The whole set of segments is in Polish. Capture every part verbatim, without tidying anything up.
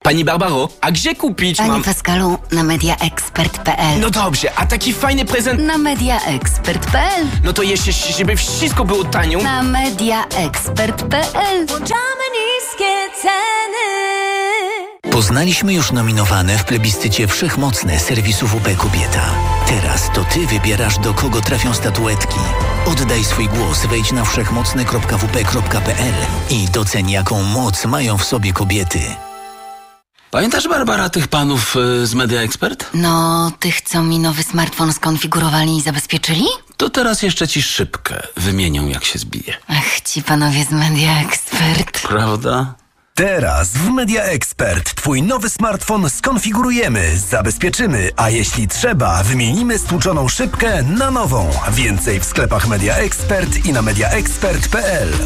Pani Barbaro, a gdzie kupić Panie mam... Pascalu, na mediaexpert kropka pe el. No dobrze, a taki fajny prezent... Na mediaexpert kropka pe el. No to jeszcze, żeby wszystko było tanio... Na mediaexpert kropka pe el. Włączamy niskie ceny. Poznaliśmy już nominowane w plebiscycie wszechmocne serwisu W P Kobieta. Teraz to ty wybierasz, do kogo trafią statuetki. Oddaj swój głos, wejdź na wszechmocne kropka w p kropka pe el i doceń, jaką moc mają w sobie kobiety. Pamiętasz, Barbara, tych panów y, z Media Expert? No, tych, co mi nowy smartfon skonfigurowali i zabezpieczyli? To teraz jeszcze ci szybkę wymienią, jak się zbije. Ach, ci panowie z mediaexpert. Prawda? Teraz w mediaexpert twój nowy smartfon skonfigurujemy, zabezpieczymy, a jeśli trzeba, wymienimy stłuczoną szybkę na nową. Więcej w sklepach mediaexpert i na mediaexpert kropka pe el.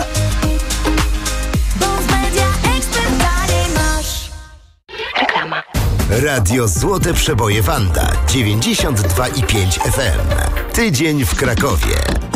Reklama. Radio Złote Przeboje Wanda dziewięćdziesiąt dwa i pięć F M. Tydzień w Krakowie.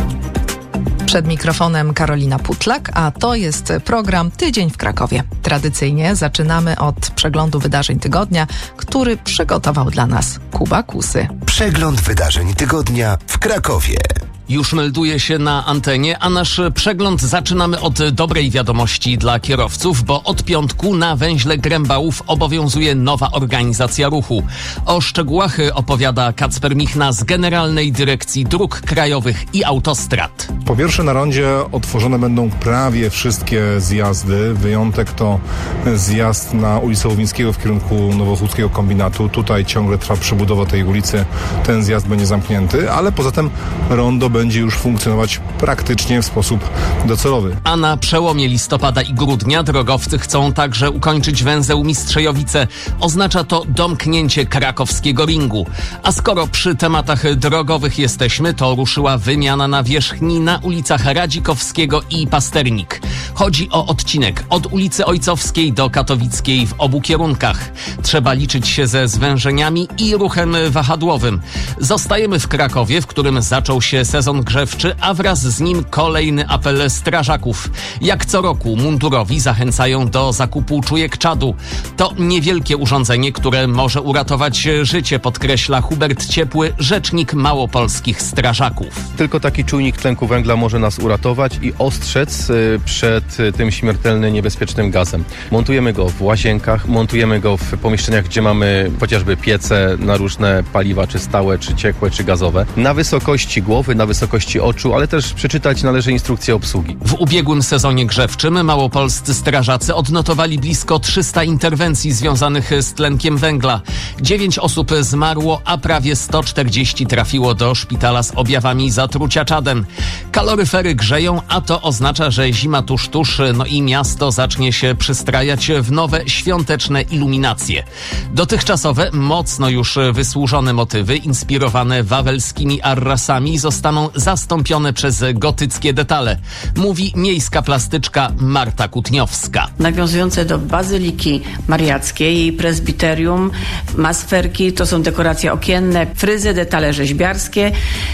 Przed mikrofonem Karolina Putlak, a to jest program Tydzień w Krakowie. Tradycyjnie zaczynamy od przeglądu wydarzeń tygodnia, który przygotował dla nas Kuba Kusy. Przegląd wydarzeń tygodnia w Krakowie. Już melduje się na antenie, a nasz przegląd zaczynamy od dobrej wiadomości dla kierowców, bo od piątku na węźle Grębałów obowiązuje nowa organizacja ruchu. O szczegółach opowiada Kacper Michna z Generalnej Dyrekcji Dróg Krajowych i Autostrad. Po pierwsze, na rondzie otworzone będą prawie wszystkie zjazdy. Wyjątek to zjazd na ulicę Łowińskiego w kierunku Nowochódzkiego Kombinatu. Tutaj ciągle trwa przebudowa tej ulicy. Ten zjazd będzie zamknięty, ale poza tym rondo będzie już funkcjonować praktycznie w sposób docelowy. A na przełomie listopada i grudnia drogowcy chcą także ukończyć węzeł Mistrzejowice. Oznacza to domknięcie krakowskiego ringu. A skoro przy tematach drogowych jesteśmy, to ruszyła wymiana nawierzchni na ulicach Radzikowskiego i Pasternik. Chodzi o odcinek od ulicy Ojcowskiej do Katowickiej w obu kierunkach. Trzeba liczyć się ze zwężeniami i ruchem wahadłowym. Zostajemy w Krakowie, w którym zaczął się sezon grzewczy, a wraz z nim kolejny apel strażaków. Jak co roku mundurowi zachęcają do zakupu czujek czadu. To niewielkie urządzenie, które może uratować życie, podkreśla Hubert Ciepły, rzecznik małopolskich strażaków. Tylko taki czujnik tlenku węgla może nas uratować i ostrzec przed tym śmiertelnie niebezpiecznym gazem. Montujemy go w łazienkach, montujemy go w pomieszczeniach, gdzie mamy chociażby piece na różne paliwa, czy stałe, czy ciekłe, czy gazowe. Na wysokości głowy, na wysokości oczu, ale też przeczytać należy instrukcję obsługi. W ubiegłym sezonie grzewczym małopolscy strażacy odnotowali blisko trzysta interwencji związanych z tlenkiem węgla. Dziewięć osób zmarło, a prawie sto czterdzieści trafiło do szpitala z objawami zatrucia czadem. Kaloryfery grzeją, a to oznacza, że zima tuż tuż, no i miasto zacznie się przystrajać w nowe świąteczne iluminacje. Dotychczasowe, mocno już wysłużone motywy, inspirowane wawelskimi arrasami, zostaną zastąpione przez gotyckie detale, mówi miejska plastyczka Marta Kutniowska. Nawiązujące do Bazyliki Mariackiej, jej prezbiterium, masferki, to są dekoracje okienne, fryzy, detale rzeźbiarskie.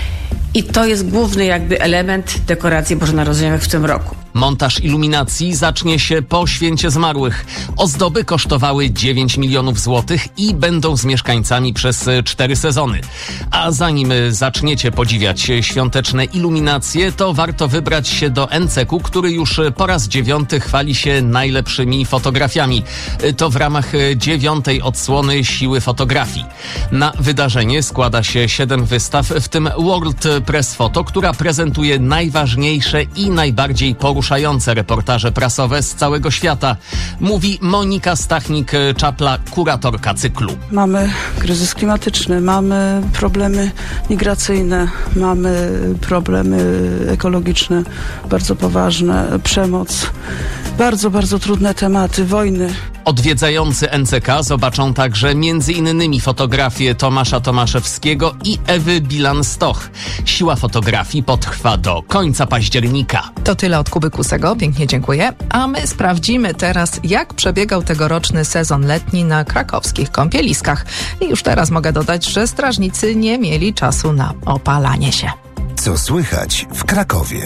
I to jest główny jakby element dekoracji bożonarodzeniowych w tym roku. Montaż iluminacji zacznie się po Święcie Zmarłych. Ozdoby kosztowały dziewięć milionów złotych i będą z mieszkańcami przez cztery sezony. A zanim zaczniecie podziwiać świąteczne iluminacje, to warto wybrać się do N C K u, który już po raz dziewiąty chwali się najlepszymi fotografiami. To w ramach dziewiątej odsłony Siły Fotografii. Na wydarzenie składa się siedem wystaw, w tym World Press Photo, która prezentuje najważniejsze i najbardziej poruszające reportaże prasowe z całego świata, mówi Monika Stachnik-Czapla, kuratorka cyklu. Mamy kryzys klimatyczny, mamy problemy migracyjne, mamy problemy ekologiczne, bardzo poważne, przemoc, bardzo, bardzo trudne tematy, wojny. Odwiedzający N C K zobaczą także między innymi fotografię Tomasza Tomaszewskiego i Ewy Bilan-Stoch. Siła fotografii potrwa do końca października. To tyle od Kuby Kusego, pięknie dziękuję. A my sprawdzimy teraz, jak przebiegał tegoroczny sezon letni na krakowskich kąpieliskach. I już teraz mogę dodać, że strażnicy nie mieli czasu na opalanie się. Co słychać w Krakowie?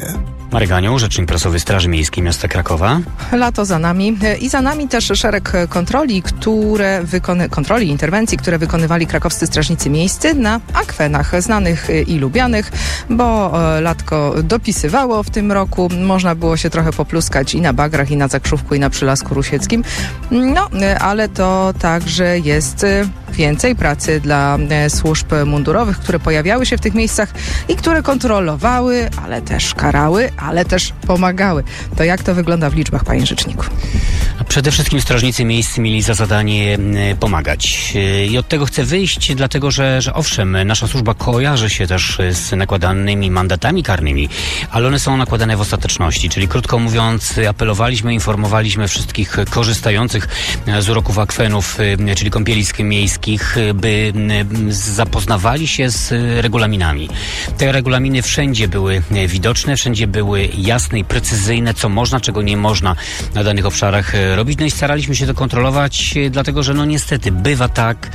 Marek Anioł, rzecznik prasowy Straży Miejskiej Miasta Krakowa. Lato za nami i za nami też szereg kontroli, które wykony, kontroli, interwencji, które wykonywali krakowscy strażnicy miejscy na akwenach znanych i lubianych, bo latko dopisywało w tym roku. Można było się trochę popluskać i na bagrach, i na Zakrzówku, i na Przylasku Rusieckim. No, ale to także jest więcej pracy dla służb mundurowych, które pojawiały się w tych miejscach i które kontrolowały, ale też karały, ale też pomagały. To jak to wygląda w liczbach, panie rzeczniku? Przede wszystkim strażnicy miejscy mieli za zadanie pomagać. I od tego chcę wyjść, dlatego że, że owszem, nasza służba kojarzy się też z nakładanymi mandatami karnymi, ale one są nakładane w ostateczności, czyli krótko mówiąc apelowaliśmy, informowaliśmy wszystkich korzystających z uroków akwenów, czyli kąpielisk miejskich, by zapoznawali się z regulaminami. Te regulaminy wszędzie były widoczne, wszędzie były jasne i precyzyjne, co można, czego nie można na danych obszarach robić. No i staraliśmy się to kontrolować, dlatego że no niestety bywa tak,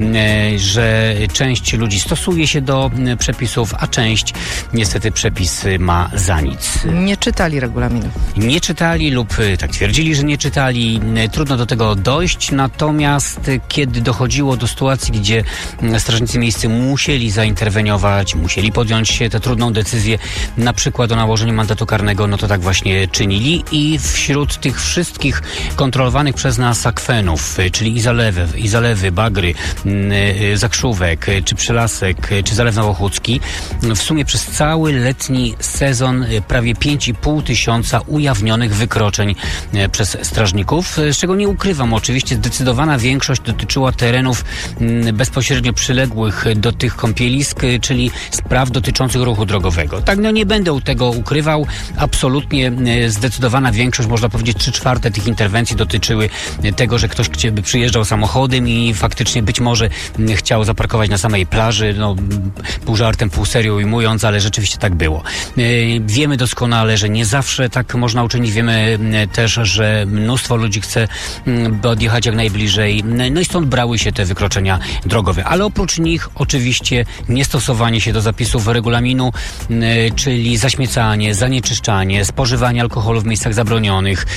że część ludzi stosuje się do przepisów, a część niestety przepisy ma za nic. Nie czytali regulaminu. Nie czytali lub tak twierdzili, że nie czytali. Trudno do tego dojść, natomiast kiedy dochodziło do sytuacji, gdzie strażnicy miejscy musieli zainterweniować, musieli podjąć tę trudną decyzję, na przykład o nałożeniu mandatu karnego, no to tak właśnie czynili i wśród tych wszystkich kontrolowanych przez nas akwenów, czyli i zalewy, i zalewy, bagry, Zakrzówek, czy Przylasek, czy Zalew Nowochódzki, w sumie przez cały letni sezon prawie pięć i pół tysiąca ujawnionych wykroczeń przez strażników, z czego nie ukrywam, oczywiście zdecydowana większość dotyczyła terenów bezpośrednio przyległych do tych kąpielisk, czyli spraw dotyczących ruchu drogowego. Tak, no nie będę tego ukrywał, absolutnie zdecydowana większość, można powiedzieć trzy czwarte tych interwencji dotyczyły tego, że ktoś by przyjeżdżał samochodem i faktycznie być może chciał zaparkować na samej plaży, no pół żartem, pół serio ujmując, ale rzeczywiście tak było. Wiemy doskonale, że nie zawsze tak można uczynić, wiemy też, że mnóstwo ludzi chce odjechać jak najbliżej, no i stąd brały się te wykroczenia drogowe, ale oprócz nich oczywiście niestosowanie się do zapisów regulaminu, czyli zaśmiecanie, zanieczyszczanie, spożywanie alkoholu w miejscach zabronionych,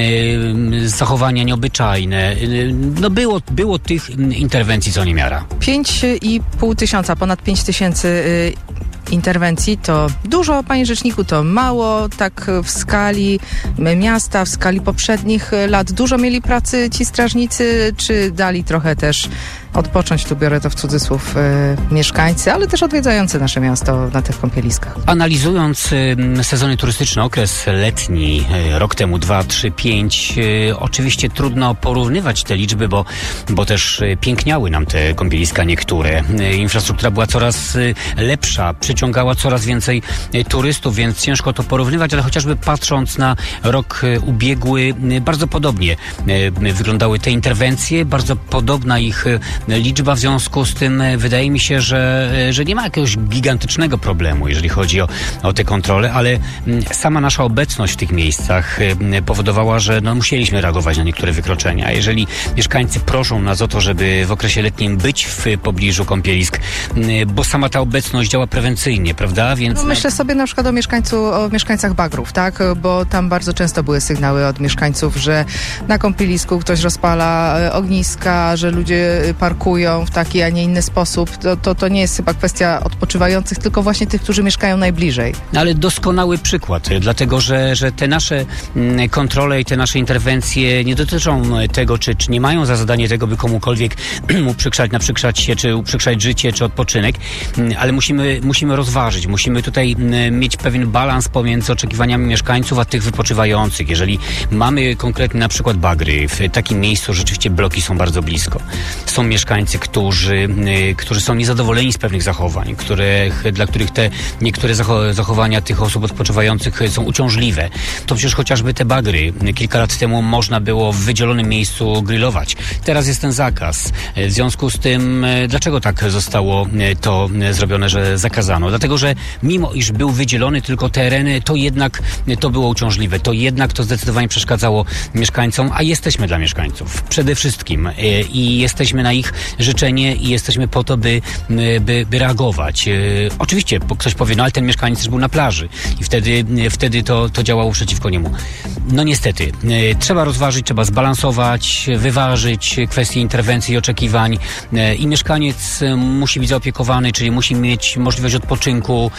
zachowania nieobyczajne. No było, było tych interwencji co niemiara. Pięć i pół tysiąca, ponad pięć tysięcy interwencji to dużo, panie rzeczniku, to mało, tak w skali miasta, w skali poprzednich lat. Dużo mieli pracy ci strażnicy, czy dali trochę też odpocząć, tu biorę to w cudzysłów, y, mieszkańcy, ale też odwiedzający nasze miasto na tych kąpieliskach? Analizując y, sezony turystyczne, okres letni, y, rok temu dwa, trzy, pięć, y, oczywiście trudno porównywać te liczby, bo, bo też y, piękniały nam te kąpieliska niektóre. Y, infrastruktura była coraz y, lepsza, przyciągała coraz więcej y, turystów, więc ciężko to porównywać, ale chociażby patrząc na rok y, ubiegły, y, bardzo podobnie y, wyglądały te interwencje, bardzo podobna ich y, liczba, w związku z tym wydaje mi się, że, że nie ma jakiegoś gigantycznego problemu, jeżeli chodzi o, o te kontrole, ale sama nasza obecność w tych miejscach powodowała, że no, musieliśmy reagować na niektóre wykroczenia. Jeżeli mieszkańcy proszą nas o to, żeby w okresie letnim być w pobliżu kąpielisk, bo sama ta obecność działa prewencyjnie, prawda? Więc... No, myślę sobie na przykład o, mieszkańcu, o mieszkańcach Bagrów, tak? Bo tam bardzo często były sygnały od mieszkańców, że na kąpielisku ktoś rozpala ogniska, że ludzie parkują w taki, a nie inny sposób. To, to, to nie jest chyba kwestia odpoczywających, tylko właśnie tych, którzy mieszkają najbliżej. Ale doskonały przykład, dlatego, że, że te nasze kontrole i te nasze interwencje nie dotyczą tego, czy, czy nie mają za zadanie tego, by komukolwiek uprzykrzać, naprzykrzać się, czy uprzykrzać życie, czy odpoczynek, ale musimy, musimy rozważyć, musimy tutaj mieć pewien balans pomiędzy oczekiwaniami mieszkańców, a tych wypoczywających. Jeżeli mamy konkretnie na przykład bagry, w takim miejscu rzeczywiście bloki są bardzo blisko. Są mieszkańcy, którzy, którzy są niezadowoleni z pewnych zachowań, których, dla których te niektóre zachowania tych osób odpoczywających są uciążliwe. To przecież chociażby te bagry. Kilka lat temu można było w wydzielonym miejscu grillować. Teraz jest ten zakaz. W związku z tym, dlaczego tak zostało to zrobione, że zakazano? Dlatego, że mimo iż był wydzielony tylko teren, to jednak to było uciążliwe. To jednak to zdecydowanie przeszkadzało mieszkańcom, a jesteśmy dla mieszkańców. Przede wszystkim. I jesteśmy na ich ich życzenie i jesteśmy po to, by, by, by reagować. Oczywiście ktoś powie, no ale ten mieszkaniec też był na plaży i wtedy, wtedy to, to działało przeciwko niemu. No niestety, trzeba rozważyć, trzeba zbalansować, wyważyć kwestie interwencji i oczekiwań i mieszkaniec musi być zaopiekowany, czyli musi mieć możliwość odpoczynku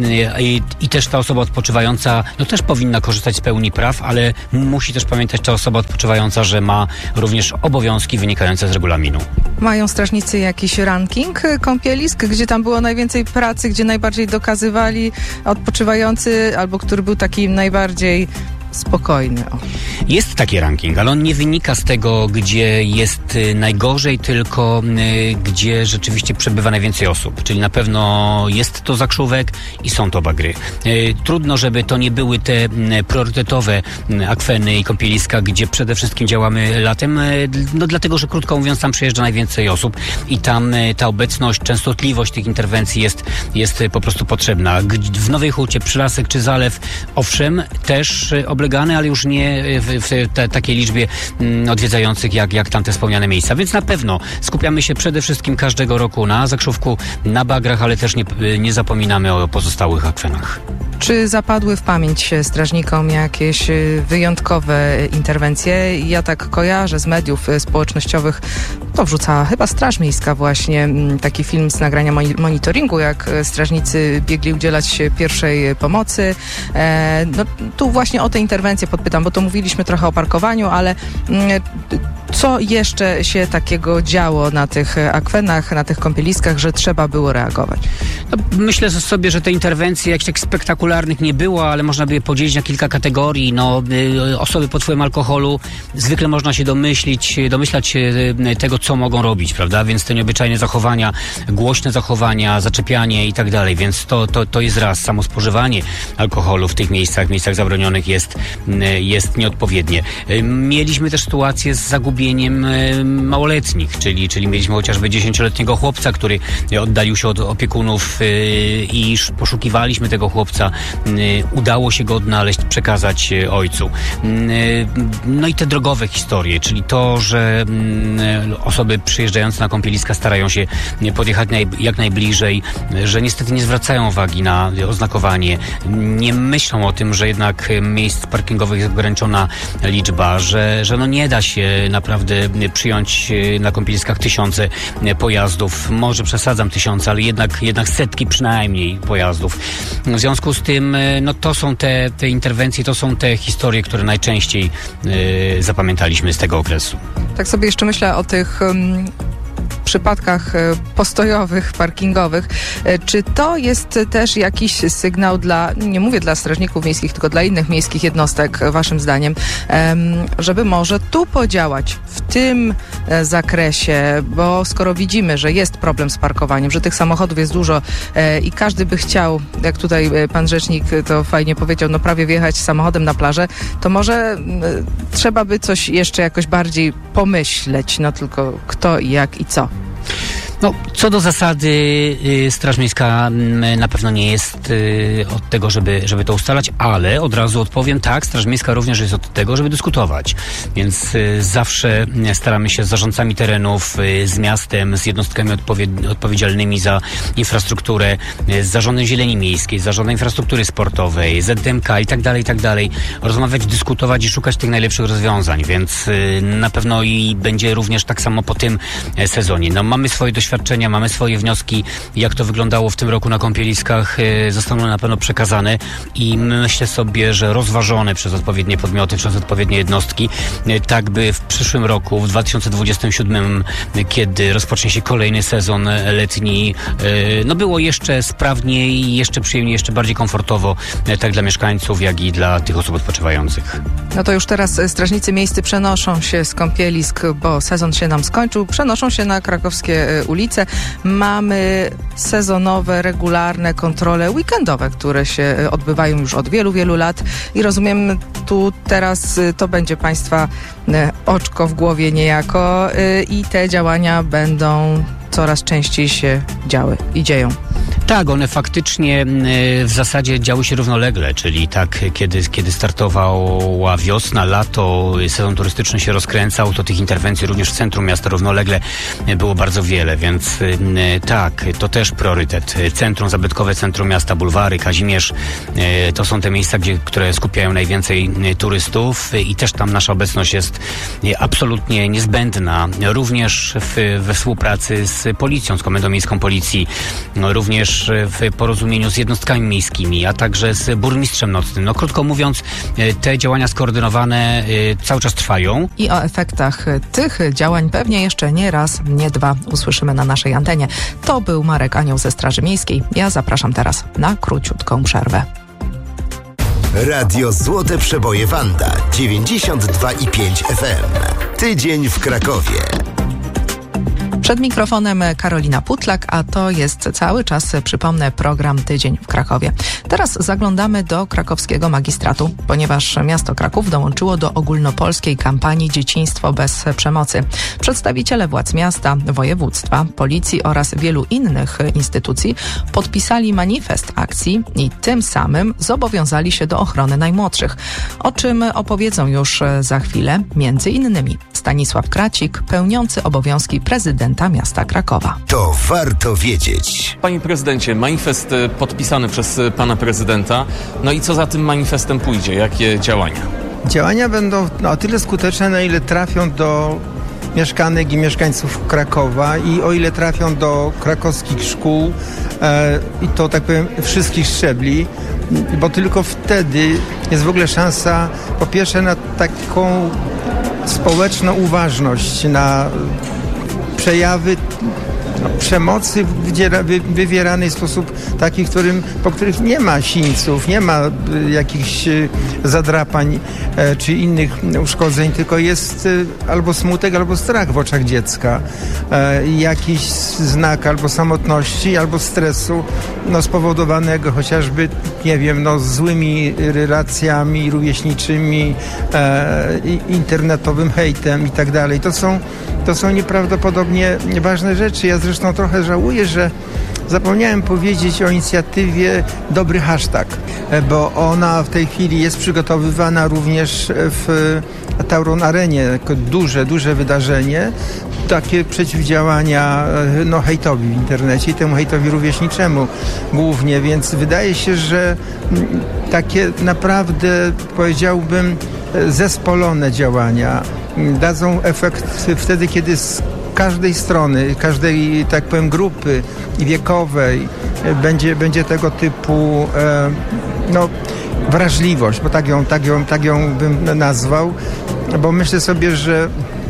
i, i też ta osoba odpoczywająca no też powinna korzystać z pełni praw, ale musi też pamiętać ta osoba odpoczywająca, że ma również obowiązki wynikające z regulaminu. Mają strażnicy jakiś ranking kąpielisk, gdzie tam było najwięcej pracy, gdzie najbardziej dokazywali odpoczywający, albo który był taki najbardziej spokojny? O. Jest taki ranking, ale on nie wynika z tego, gdzie jest najgorzej, tylko y, gdzie rzeczywiście przebywa najwięcej osób. Czyli na pewno jest to Zakrzówek i są to Bagry. Y, trudno, żeby to nie były te y, priorytetowe y, akweny i kąpieliska, gdzie przede wszystkim działamy latem, y, no dlatego, że krótko mówiąc tam przyjeżdża najwięcej osób i tam y, ta obecność, częstotliwość tych interwencji jest, jest y, po prostu potrzebna. G- w Nowej Hucie, Przylasek czy Zalew, owszem, też y, oblegany, ale już nie w, w te, takiej liczbie mm, odwiedzających jak, jak tamte wspomniane miejsca. Więc na pewno skupiamy się przede wszystkim każdego roku na Zakrzówku, na Bagrach, ale też nie, nie zapominamy o pozostałych akwenach. Czy zapadły w pamięć strażnikom jakieś wyjątkowe interwencje? Ja tak kojarzę z mediów społecznościowych, to wrzucała chyba Straż Miejska właśnie taki film z nagrania monitoringu, jak strażnicy biegli udzielać pierwszej pomocy. E, no, tu właśnie o te interwencje podpytam, bo to mówiliśmy trochę o parkowaniu, ale mm, co jeszcze się takiego działo na tych akwenach, na tych kąpieliskach, że trzeba było reagować? No, myślę sobie, że te interwencje jakichś tak spektakularnych nie było, ale można by je podzielić na kilka kategorii. No, y, osoby pod wpływem alkoholu, zwykle można się domyślić, domyślać się y, tego, co mogą robić, prawda? Więc te nieobyczajne zachowania, głośne zachowania, zaczepianie i tak dalej. Więc to, to, to jest raz. Samo spożywanie alkoholu w tych miejscach, miejscach zabronionych jest, y, jest nieodpowiednie. Y, mieliśmy też sytuację z zagubieniem y, małoletnich, czyli, czyli mieliśmy chociażby dziesięcioletniego chłopca, który oddalił się od opiekunów i poszukiwaliśmy tego chłopca. Udało się go odnaleźć, przekazać ojcu. No i te drogowe historie, czyli to, że osoby przyjeżdżające na kąpieliska starają się podjechać jak najbliżej, że niestety nie zwracają uwagi na oznakowanie, nie myślą o tym, że jednak miejsc parkingowych jest ograniczona liczba, że, że no nie da się naprawdę przyjąć na kąpieliskach tysiące pojazdów. Może przesadzam tysiące, ale jednak, jednak setki przynajmniej pojazdów. W związku z tym, no to są te, te interwencje, to są te historie, które najczęściej y, zapamiętaliśmy z tego okresu. Tak sobie jeszcze myślę o tych um, przypadkach postojowych, parkingowych. Czy to jest też jakiś sygnał dla, nie mówię dla strażników miejskich, tylko dla innych miejskich jednostek, waszym zdaniem, żeby może tu podziałać w tym zakresie, bo skoro widzimy, że jest problem z parkowaniem, że tych samochodów jest dużo i każdy by chciał, jak tutaj pan rzecznik to fajnie powiedział, no prawie wjechać samochodem na plażę, to może trzeba by coś jeszcze jakoś bardziej pomyśleć, no tylko kto i jak i co. No, co do zasady y, Straż Miejska y, na pewno nie jest y, od tego, żeby, żeby to ustalać, ale od razu odpowiem, tak, Straż Miejska również jest od tego, żeby dyskutować. Więc y, zawsze staramy się z zarządcami terenów, y, z miastem, z jednostkami odpowied- odpowiedzialnymi za infrastrukturę, y, z zarządem zieleni miejskiej, z zarządem infrastruktury sportowej, Z D M K i tak dalej, i tak dalej, rozmawiać, dyskutować i szukać tych najlepszych rozwiązań, więc y, na pewno i będzie również tak samo po tym y, sezonie. No, mamy swoje doświadczenia, doświadczenia, mamy swoje wnioski, jak to wyglądało w tym roku na kąpieliskach, yy, zostaną na pewno przekazane i myślę sobie, że rozważone przez odpowiednie podmioty, przez odpowiednie jednostki, yy, tak by w przyszłym roku, w dwa tysiące dwudziestym siódmym, yy, kiedy rozpocznie się kolejny sezon letni, yy, no było jeszcze sprawniej, jeszcze przyjemniej, jeszcze bardziej komfortowo, yy, tak dla mieszkańców, jak i dla tych osób odpoczywających. No to już teraz strażnicy miejscy przenoszą się z kąpielisk, bo sezon się nam skończył, przenoszą się na krakowskie ulice. Mamy sezonowe, regularne kontrole weekendowe, które się odbywają już od wielu, wielu lat i rozumiem, tu teraz to będzie państwa oczko w głowie niejako i te działania będą coraz częściej się działy i dzieją. Tak, one faktycznie w zasadzie działy się równolegle, czyli tak, kiedy, kiedy startowała wiosna, lato, sezon turystyczny się rozkręcał, to tych interwencji również w centrum miasta równolegle było bardzo wiele, więc tak, to też priorytet. Centrum, zabytkowe centrum miasta, bulwary, Kazimierz, to są te miejsca, gdzie, które skupiają najwięcej turystów i też tam nasza obecność jest absolutnie niezbędna. Również w, we współpracy z policją, z Komendą Miejską Policji, również w porozumieniu z jednostkami miejskimi, a także z burmistrzem nocnym. No krótko mówiąc, te działania skoordynowane cały czas trwają. I o efektach tych działań pewnie jeszcze nie raz, nie dwa usłyszymy na naszej antenie. To był Marek Anioł ze Straży Miejskiej. Ja zapraszam teraz na króciutką przerwę. Radio Złote Przeboje Wanda dziewięćdziesiąt dwa i pięć F M. Tydzień w Krakowie. Przed mikrofonem Karolina Putlak, a to jest cały czas, przypomnę, program Tydzień w Krakowie. Teraz zaglądamy do krakowskiego magistratu, ponieważ miasto Kraków dołączyło do ogólnopolskiej kampanii Dzieciństwo bez przemocy. Przedstawiciele władz miasta, województwa, policji oraz wielu innych instytucji podpisali manifest akcji i tym samym zobowiązali się do ochrony najmłodszych, o czym opowiedzą już za chwilę między innymi Stanisław Kracik, pełniący obowiązki prezydenta miasta Krakowa. To warto wiedzieć. Panie prezydencie, manifest podpisany przez pana prezydenta. No i co za tym manifestem pójdzie? Jakie działania? Działania będą no, o tyle skuteczne, na ile trafią do mieszkanek i mieszkańców Krakowa i o ile trafią do krakowskich szkół e, i to tak powiem wszystkich szczebli, bo tylko wtedy jest w ogóle szansa po pierwsze na taką społeczną uważność, na przejawy no, przemocy wywieranej w sposób taki, w którym, po których nie ma sińców, nie ma y, jakichś y, zadrapań y, czy innych uszkodzeń, tylko jest y, albo smutek, albo strach w oczach dziecka. Y, jakiś znak albo samotności, albo stresu no, spowodowanego chociażby, nie wiem, no, złymi relacjami rówieśniczymi, y, internetowym hejtem i tak dalej. To są, to są nieprawdopodobnie ważne rzeczy. Ja zresztą trochę żałuję, że zapomniałem powiedzieć o inicjatywie Dobry Hashtag, bo ona w tej chwili jest przygotowywana również w Tauron Arenie jako duże, duże wydarzenie. Takie przeciwdziałania no, hejtowi w internecie i temu hejtowi rówieśniczemu głównie, więc wydaje się, że takie naprawdę, powiedziałbym, zespolone działania dadzą efekt wtedy, kiedy z każdej strony, każdej, tak powiem, grupy wiekowej będzie, będzie tego typu e, no, wrażliwość, bo tak ją, tak, ją, tak ją bym nazwał, bo myślę sobie, że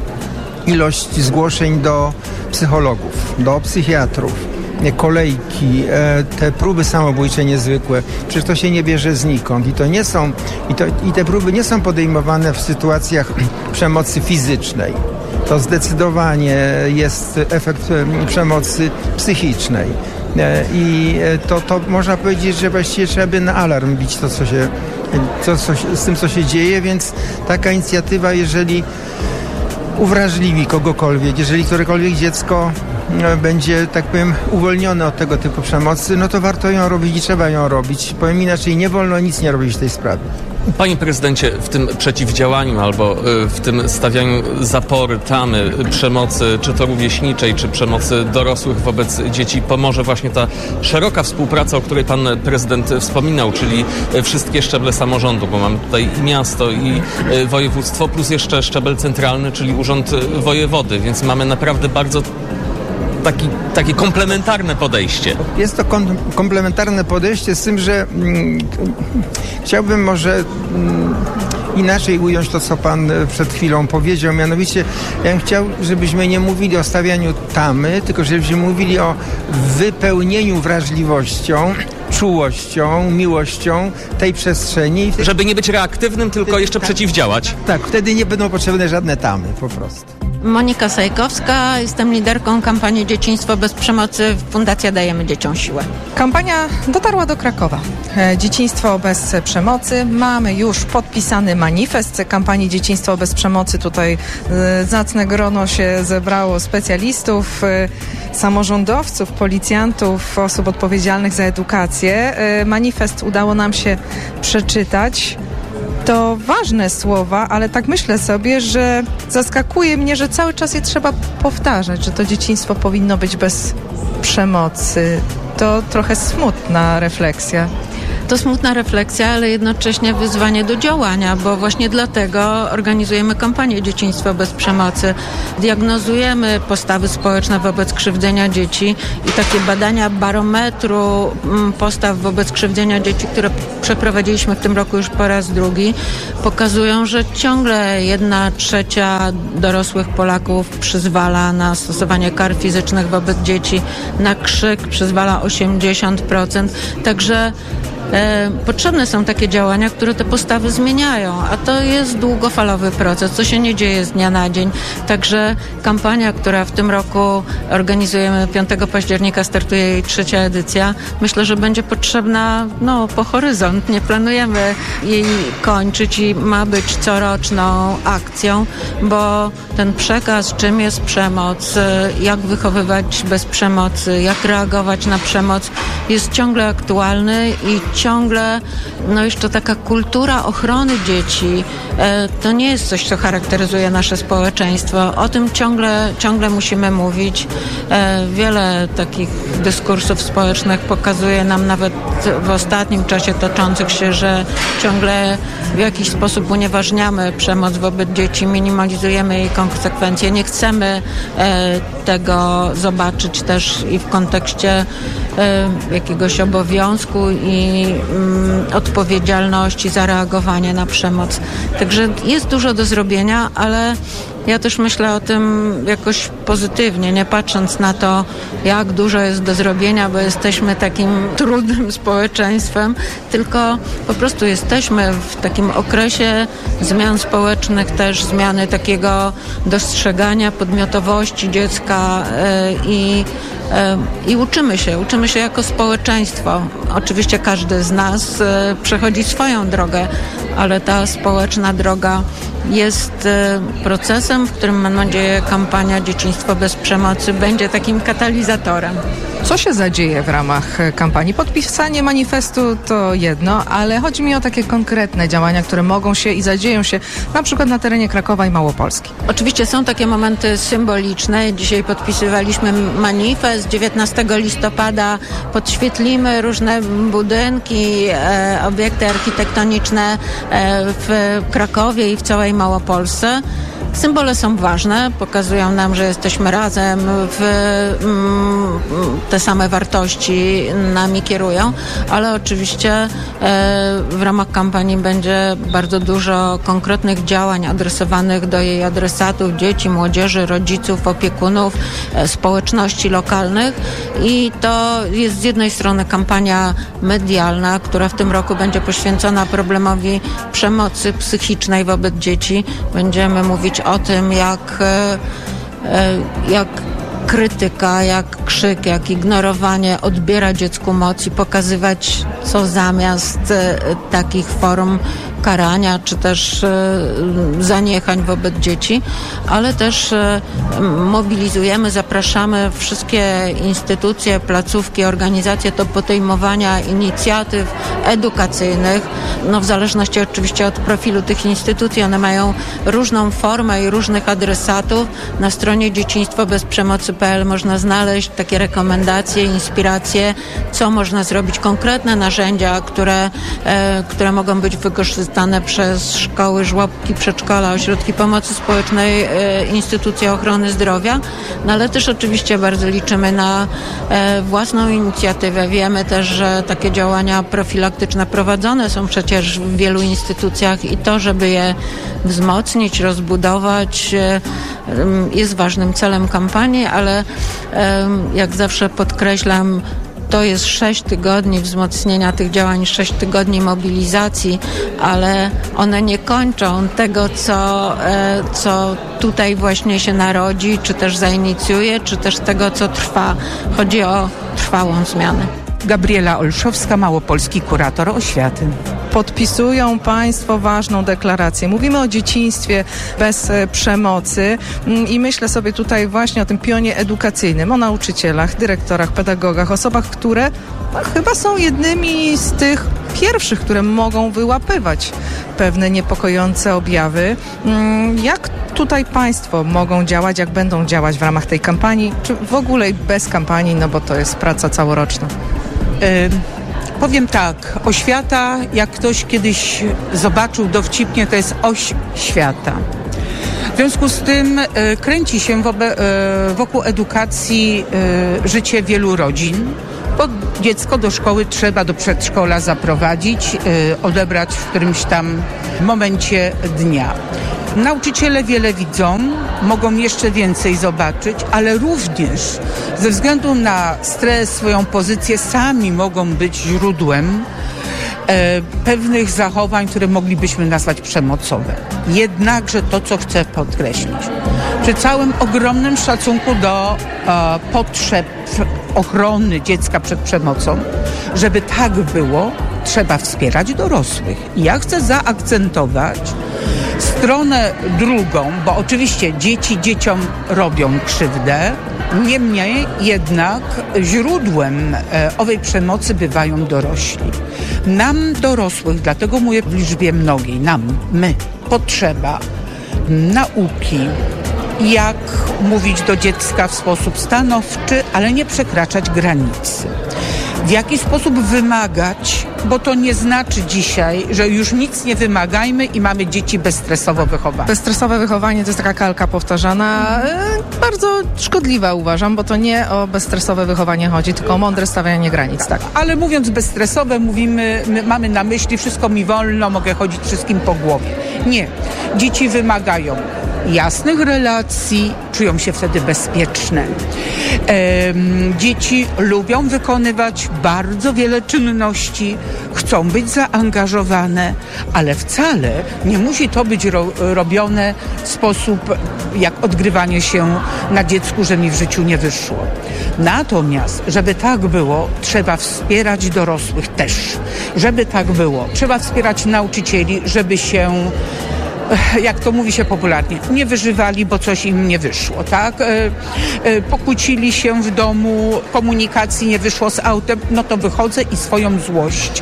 ilość zgłoszeń do psychologów, do psychiatrów, kolejki, te próby samobójcze niezwykłe, przecież to się nie bierze znikąd i to nie są, i, to, i te próby nie są podejmowane w sytuacjach przemocy fizycznej. To zdecydowanie jest efekt przemocy psychicznej. I to, to można powiedzieć, że właściwie trzeba by na alarm bić to, co się, to, co się, z tym, co się dzieje, więc taka inicjatywa, jeżeli uwrażliwi kogokolwiek, jeżeli którekolwiek dziecko będzie, tak powiem, uwolnione od tego typu przemocy, no to warto ją robić i trzeba ją robić. Powiem inaczej, nie wolno nic nie robić w tej sprawie. Panie prezydencie, w tym przeciwdziałaniu albo w tym stawianiu zapory, tamy przemocy, czy to rówieśniczej, czy przemocy dorosłych wobec dzieci pomoże właśnie ta szeroka współpraca, o której pan prezydent wspominał, czyli wszystkie szczeble samorządu, bo mamy tutaj i miasto, i województwo, plus jeszcze szczebel centralny, czyli urząd wojewody, więc mamy naprawdę bardzo Taki, takie komplementarne podejście. Jest to kom- komplementarne podejście z tym, że mm, chciałbym może mm, inaczej ująć to, co pan przed chwilą powiedział. Mianowicie ja bym chciał, żebyśmy nie mówili o stawianiu tamy, tylko żebyśmy mówili o wypełnieniu wrażliwością, czułością, miłością tej przestrzeni. Żeby nie być reaktywnym, tylko wtedy, jeszcze tak, przeciwdziałać. Tak, wtedy nie będą potrzebne żadne tamy po prostu. Monika Sajkowska, jestem liderką kampanii Dzieciństwo bez przemocy. Fundacja Dajemy Dzieciom Siłę. Kampania dotarła do Krakowa. Dzieciństwo bez przemocy. Mamy już podpisany manifest kampanii Dzieciństwo bez przemocy. Tutaj zacne grono się zebrało specjalistów, samorządowców, policjantów, osób odpowiedzialnych za edukację. Manifest udało nam się przeczytać. To ważne słowa, ale tak myślę sobie, że zaskakuje mnie, że cały czas je trzeba powtarzać, że to dzieciństwo powinno być bez przemocy. To trochę smutna refleksja. To smutna refleksja, ale jednocześnie wyzwanie do działania, bo właśnie dlatego organizujemy kampanię Dzieciństwo bez przemocy. Diagnozujemy postawy społeczne wobec krzywdzenia dzieci i takie badania barometru postaw wobec krzywdzenia dzieci, które przeprowadziliśmy w tym roku już po raz drugi, pokazują, że ciągle jedna trzecia dorosłych Polaków przyzwala na stosowanie kar fizycznych wobec dzieci, na krzyk przyzwala osiemdziesiąt procent, także E, potrzebne są takie działania, które te postawy zmieniają, a to jest długofalowy proces, co się nie dzieje z dnia na dzień. Także kampania, która w tym roku organizujemy piątego października, startuje jej trzecia edycja, myślę, że będzie potrzebna no, po horyzont. Nie planujemy jej kończyć i ma być coroczną akcją, bo ten przekaz, czym jest przemoc, jak wychowywać bez przemocy, jak reagować na przemoc, jest ciągle aktualny i ciągle, no jeszcze taka kultura ochrony dzieci, e, to nie jest coś, co charakteryzuje nasze społeczeństwo. O tym ciągle, ciągle musimy mówić. E, wiele takich dyskursów społecznych pokazuje nam nawet w ostatnim czasie toczących się, że ciągle w jakiś sposób unieważniamy przemoc wobec dzieci, minimalizujemy jej konsekwencje. Nie chcemy e, tego zobaczyć też i w kontekście e, jakiegoś obowiązku i mm, odpowiedzialności za reagowanie na przemoc. Także jest dużo do zrobienia, ale ja też myślę o tym jakoś pozytywnie, nie patrząc na to, jak dużo jest do zrobienia, bo jesteśmy takim trudnym społeczeństwem, tylko po prostu jesteśmy w takim okresie zmian społecznych, też zmiany takiego dostrzegania podmiotowości dziecka yy, i I uczymy się, uczymy się jako społeczeństwo. Oczywiście każdy z nas przechodzi swoją drogę, ale ta społeczna droga jest procesem, w którym, mam nadzieję, kampania Dzieciństwo bez przemocy będzie takim katalizatorem. Co się zadzieje w ramach kampanii? Podpisanie manifestu to jedno, ale chodzi mi o takie konkretne działania, które mogą się i zadzieją się na przykład na terenie Krakowa i Małopolski. Oczywiście są takie momenty symboliczne. Dzisiaj podpisywaliśmy manifest. dziewiętnastego listopada podświetlimy różne budynki, e, obiekty architektoniczne e, w Krakowie i w całej Małopolsce. Symbole są ważne, pokazują nam, że jesteśmy razem, w, mm, te same wartości nami kierują, ale oczywiście e, w ramach kampanii będzie bardzo dużo konkretnych działań adresowanych do jej adresatów, dzieci, młodzieży, rodziców, opiekunów, e, społeczności lokalnych i to jest z jednej strony kampania medialna, która w tym roku będzie poświęcona problemowi przemocy psychicznej wobec dzieci. Będziemy mówić o tym, jak, jak krytyka, jak krzyk, jak ignorowanie odbiera dziecku moc i pokazywać, co zamiast takich form karania, czy też e, zaniechań wobec dzieci, ale też e, mobilizujemy, zapraszamy wszystkie instytucje, placówki, organizacje do podejmowania inicjatyw edukacyjnych, no w zależności oczywiście od profilu tych instytucji. One mają różną formę i różnych adresatów. Na stronie dzieciństwo bez przemocy kropka p l można znaleźć takie rekomendacje, inspiracje, co można zrobić, konkretne narzędzia, które, e, które mogą być wykorzystane przez szkoły, żłobki, przedszkola, ośrodki pomocy społecznej, e, instytucje ochrony zdrowia, no ale też oczywiście bardzo liczymy na e, własną inicjatywę. Wiemy też, że takie działania profilaktyczne prowadzone są przecież w wielu instytucjach i to, żeby je wzmocnić, rozbudować, e, jest ważnym celem kampanii, ale e, jak zawsze podkreślam, to jest sześć tygodni wzmocnienia tych działań, sześć tygodni mobilizacji, ale one nie kończą tego, co, e, co tutaj właśnie się narodzi, czy też zainicjuje, czy też tego, co trwa. Chodzi o trwałą zmianę. Gabriela Olszowska, małopolski kurator oświaty. Podpisują Państwo ważną deklarację. Mówimy o dzieciństwie bez przemocy i myślę sobie tutaj właśnie o tym pionie edukacyjnym, o nauczycielach, dyrektorach, pedagogach, osobach, które no, chyba są jednymi z tych pierwszych, które mogą wyłapywać pewne niepokojące objawy. Jak tutaj Państwo mogą działać, jak będą działać w ramach tej kampanii, czy w ogóle bez kampanii, no bo to jest praca całoroczna? Y- Powiem tak, oświata, jak ktoś kiedyś zobaczył dowcipnie, to jest oś świata. W związku z tym y, kręci się wobe, y, wokół edukacji y, życie wielu rodzin, bo dziecko do szkoły trzeba do przedszkola zaprowadzić, y, odebrać w którymś tam momencie dnia. Nauczyciele wiele widzą, mogą jeszcze więcej zobaczyć, ale również ze względu na stres, swoją pozycję sami mogą być źródłem e, pewnych zachowań, które moglibyśmy nazwać przemocowe. Jednakże to, co chcę podkreślić, przy całym ogromnym szacunku do e, potrzeb ochrony dziecka przed przemocą, żeby tak było, trzeba wspierać dorosłych. I ja chcę zaakcentować stronę drugą, bo oczywiście dzieci dzieciom robią krzywdę, niemniej jednak źródłem e, owej przemocy bywają dorośli. Nam dorosłych, dlatego mówię w liczbie mnogiej, nam, my, potrzeba nauki, jak mówić do dziecka w sposób stanowczy, ale nie przekraczać granicy. W jaki sposób wymagać, bo to nie znaczy dzisiaj, że już nic nie wymagajmy i mamy dzieci bezstresowo wychowane. Bezstresowe wychowanie to jest taka kalka powtarzana, yy, bardzo szkodliwa uważam, bo to nie o bezstresowe wychowanie chodzi, tylko o mądre stawianie granic. Tak. Ale mówiąc bezstresowe, mówimy, my mamy na myśli wszystko mi wolno, mogę chodzić wszystkim po głowie. Nie. Dzieci wymagają jasnych relacji, czują się wtedy bezpieczne. Ehm, dzieci lubią wykonywać bardzo wiele czynności, chcą być zaangażowane, ale wcale nie musi to być ro- robione w sposób jak odgrywanie się na dziecku, że mi w życiu nie wyszło. Natomiast, żeby tak było, trzeba wspierać dorosłych też. Żeby tak było, trzeba wspierać nauczycieli, żeby się, jak to mówi się popularnie, nie wyżywali, bo coś im nie wyszło, tak? E, e, pokłócili się w domu, komunikacji nie wyszło z autem, no to wychodzę i swoją złość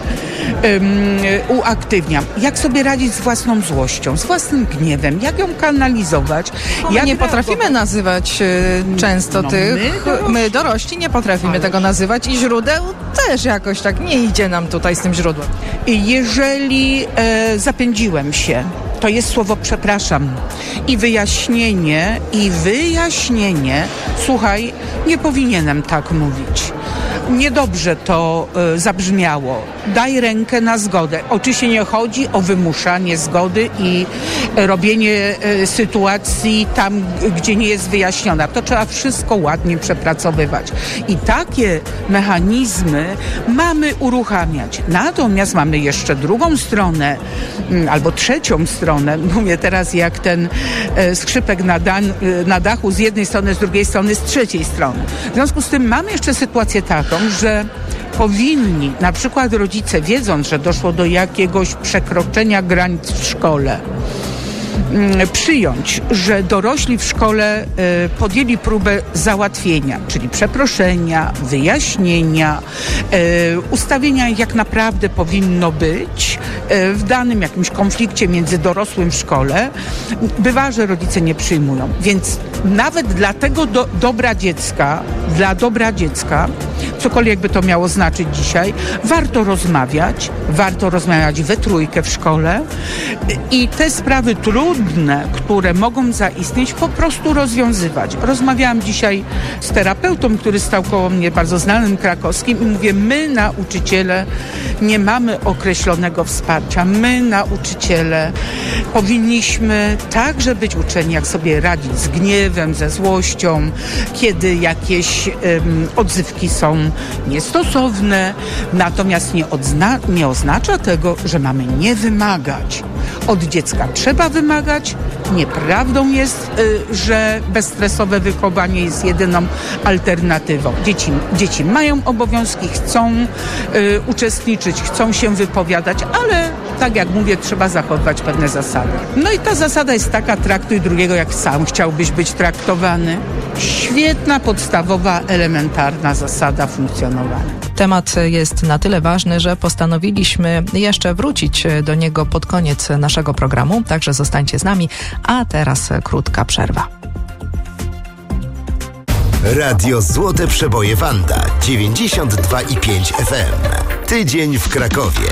um, uaktywniam. Jak sobie radzić z własną złością, z własnym gniewem, jak ją kanalizować? My jak nie potrafimy nazywać y, często no, tych, my dorośli. my dorośli nie potrafimy Ale... tego nazywać i źródeł też jakoś tak nie idzie nam tutaj z tym źródłem. Jeżeli e, zapędziłem się, to jest słowo przepraszam i wyjaśnienie, i wyjaśnienie, słuchaj, nie powinienem tak mówić. Niedobrze to y, zabrzmiało. Daj rękę na zgodę. Oczywiście nie chodzi o wymuszanie zgody i y, robienie y, sytuacji tam, y, gdzie nie jest wyjaśniona. To trzeba wszystko ładnie przepracowywać. I takie mechanizmy mamy uruchamiać. Natomiast mamy jeszcze drugą stronę, y, albo trzecią stronę. Mówię teraz jak ten y, skrzypek na, dan, y, na dachu z jednej strony, z drugiej strony, z trzeciej strony. W związku z tym mamy jeszcze sytuację taką, że powinni, na przykład rodzice, wiedząc, że doszło do jakiegoś przekroczenia granic w szkole, przyjąć, że dorośli w szkole y, podjęli próbę załatwienia, czyli przeproszenia, wyjaśnienia, y, ustawienia jak naprawdę powinno być y, w danym jakimś konflikcie między dorosłym w szkole. Bywa, że rodzice nie przyjmują. Więc nawet dla tego do, dobra dziecka, dla dobra dziecka, cokolwiek by to miało znaczyć dzisiaj, warto rozmawiać, warto rozmawiać we trójkę w szkole i te sprawy trudne trudne, które mogą zaistnieć, po prostu rozwiązywać. Rozmawiałam dzisiaj z terapeutą, który stał koło mnie, bardzo znanym krakowskim, i mówię, my nauczyciele nie mamy określonego wsparcia. My nauczyciele powinniśmy także być uczeni, jak sobie radzić z gniewem, ze złością, kiedy jakieś um, odzywki są niestosowne. Natomiast nie, odzna- nie oznacza tego, że mamy nie wymagać. Od dziecka trzeba wymagać. Nieprawdą jest, y, że bezstresowe wychowanie jest jedyną alternatywą. Dzieci, dzieci mają obowiązki, chcą y, uczestniczyć, chcą się wypowiadać, ale tak jak mówię, trzeba zachować pewne zasady. No i ta zasada jest taka: traktuj drugiego jak sam chciałbyś być traktowany. Świetna, podstawowa, elementarna zasada funkcjonowania. Temat jest na tyle ważny, że postanowiliśmy jeszcze wrócić do niego pod koniec naszego programu, także zostańcie z nami, a teraz krótka przerwa. Radio Złote Przeboje Wanda dziewięćdziesiąt dwa i pięć F M. Tydzień w Krakowie.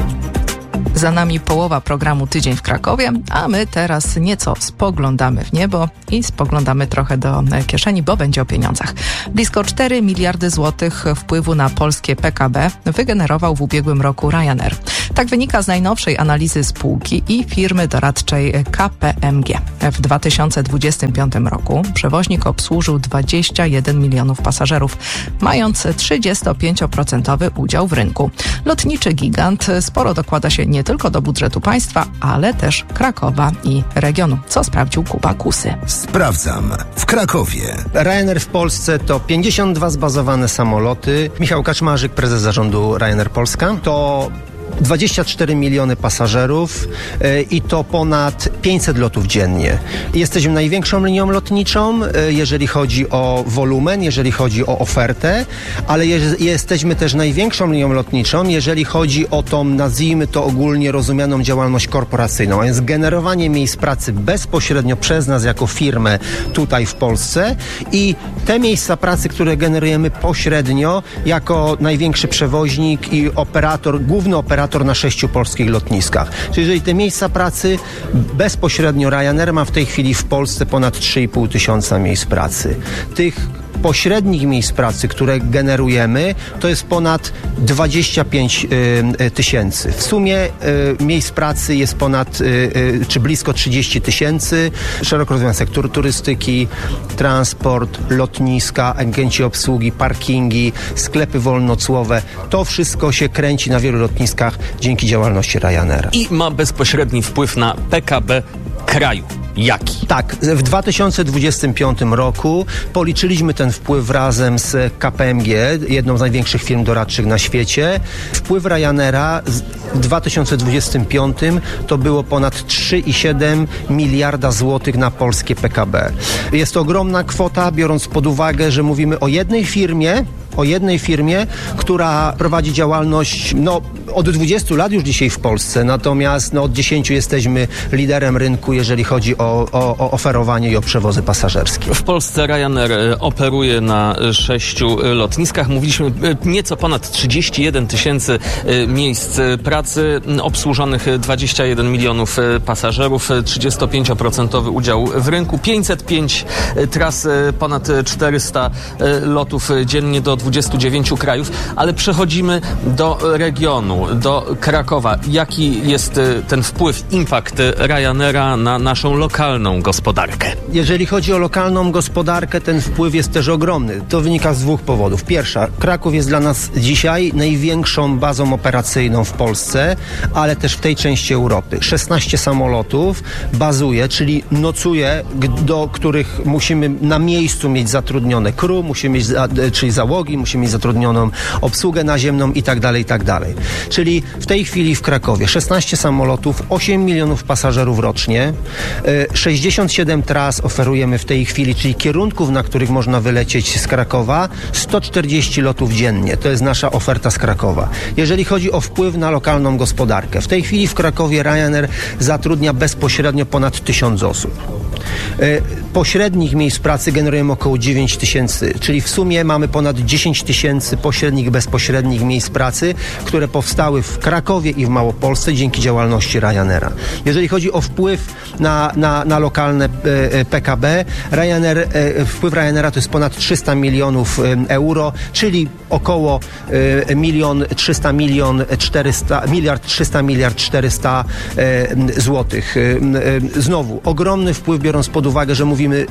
Za nami połowa programu Tydzień w Krakowie, a my teraz nieco spoglądamy w niebo i spoglądamy trochę do kieszeni, bo będzie o pieniądzach. Blisko cztery miliardy złotych wpływu na polskie P K B wygenerował w ubiegłym roku Ryanair. Tak wynika z najnowszej analizy spółki i firmy doradczej K P M G. W dwa tysiące dwudziestym piątym roku przewoźnik obsłużył dwadzieścia jeden milionów pasażerów, mając trzydziestopięcioprocentowy udział w rynku. Lotniczy gigant sporo dokłada się nie tylko do budżetu państwa, ale też Krakowa i regionu, co sprawdził Kuba Kusy. Sprawdzam w Krakowie. Ryanair w Polsce to pięćdziesiąt dwa zbazowane samoloty. Michał Kaczmarzyk, prezes zarządu Ryanair Polska. To dwadzieścia cztery miliony pasażerów yy, i to ponad pięćset lotów dziennie. Jesteśmy największą linią lotniczą, yy, jeżeli chodzi o wolumen, jeżeli chodzi o ofertę, ale je, jesteśmy też największą linią lotniczą, jeżeli chodzi o tą, nazwijmy to ogólnie rozumianą działalność korporacyjną, a więc generowanie miejsc pracy bezpośrednio przez nas jako firmę tutaj w Polsce i te miejsca pracy, które generujemy pośrednio jako największy przewoźnik i operator, główny operator na sześciu polskich lotniskach. Czyli jeżeli te miejsca pracy bezpośrednio Ryanair ma w tej chwili w Polsce ponad trzy i pół tysiąca miejsc pracy. Tych pośrednich miejsc pracy, które generujemy, to jest ponad dwadzieścia pięć tysięcy. W sumie y, miejsc pracy jest ponad, y, y, czy blisko trzydzieści tysięcy. Szeroko rozumiany sektor turystyki, transport, lotniska, agenci obsługi, parkingi, sklepy wolnocłowe. To wszystko się kręci na wielu lotniskach dzięki działalności Ryanaira. I ma bezpośredni wpływ na P K B kraju. Jaki? Tak, w dwa tysiące dwudziestym piątym roku policzyliśmy ten wpływ razem z K P M G, jedną z największych firm doradczych na świecie. Wpływ Ryanaira w dwa tysiące dwudziestym piątym to było ponad trzy i siedem miliarda złotych na polskie P K B. Jest to ogromna kwota, biorąc pod uwagę, że mówimy o jednej firmie, o jednej firmie, która prowadzi działalność no, od dwudziestu lat już dzisiaj w Polsce, natomiast no, od dziesięciu jesteśmy liderem rynku, jeżeli chodzi o, o, o oferowanie i o przewozy pasażerskie. W Polsce Ryanair operuje na sześciu lotniskach. Mówiliśmy nieco ponad trzydzieści jeden tysięcy miejsc pracy, obsłużonych dwadzieścia jeden milionów pasażerów, trzydziestopięcioprocentowy udział w rynku, pięćset pięć tras, ponad czterysta lotów dziennie do dwudziestu dziewięciu krajów, ale przechodzimy do regionu, do Krakowa. Jaki jest ten wpływ, impact Ryanaira na naszą lokalną gospodarkę? Jeżeli chodzi o lokalną gospodarkę, ten wpływ jest też ogromny. To wynika z dwóch powodów. Pierwsza, Kraków jest dla nas dzisiaj największą bazą operacyjną w Polsce, ale też w tej części Europy. szesnaście samolotów bazuje, czyli nocuje, do których musimy na miejscu mieć zatrudnione crew, musimy mieć, czyli załogi, musimy mieć zatrudnioną obsługę naziemną i tak dalej, i tak dalej. Czyli w tej chwili w Krakowie szesnaście samolotów, osiem milionów pasażerów rocznie, sześćdziesiąt siedem tras oferujemy w tej chwili, czyli kierunków, na których można wylecieć z Krakowa, sto czterdzieści lotów dziennie. To jest nasza oferta z Krakowa. Jeżeli chodzi o wpływ na lokalną gospodarkę, w tej chwili w Krakowie Ryanair zatrudnia bezpośrednio ponad tysiąc osób. pośrednich miejsc pracy generujemy około dziewięć tysięcy, czyli w sumie mamy ponad dziesięć tysięcy pośrednich, bezpośrednich miejsc pracy, które powstały w Krakowie i w Małopolsce dzięki działalności Ryanaira. Jeżeli chodzi o wpływ na, na, na lokalne e, P K B, Ryanair, e, wpływ Ryanaira to jest ponad trzysta milionów euro, czyli około e, milion trzysta, milion czterysta, miliard trzysta, miliard czterysta e, złotych. E, znowu, ogromny wpływ, biorąc pod uwagę, że mówimy